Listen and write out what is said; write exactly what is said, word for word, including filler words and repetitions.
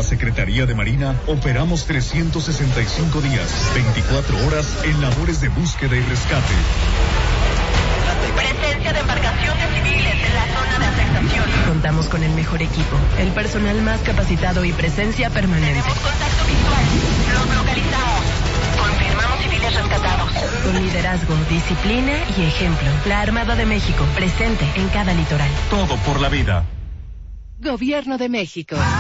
la Secretaría de Marina operamos trescientos sesenta y cinco días, veinticuatro horas en labores de búsqueda y rescate. Presencia de embarcaciones civiles en la zona de afectación. Contamos con el mejor equipo, el personal más capacitado y presencia permanente. Tenemos contacto visual. Los localizamos. Confirmamos civiles rescatados. Con liderazgo, disciplina y ejemplo. La Armada de México, presente en cada litoral. Todo por la vida. Gobierno de México.